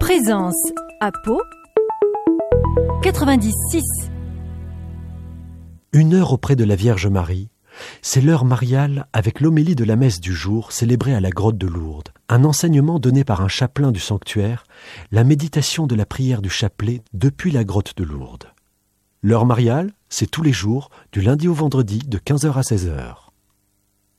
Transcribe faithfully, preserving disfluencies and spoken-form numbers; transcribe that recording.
Présence à Pau quatre-vingt-dix virgule six. Une heure auprès de la Vierge Marie, c'est l'heure mariale avec l'homélie de la messe du jour célébrée à la grotte de Lourdes. Un enseignement donné par un chapelain du sanctuaire, la méditation de la prière du chapelet depuis la grotte de Lourdes. L'heure mariale, c'est tous les jours, du lundi au vendredi, de quinze heures à seize heures.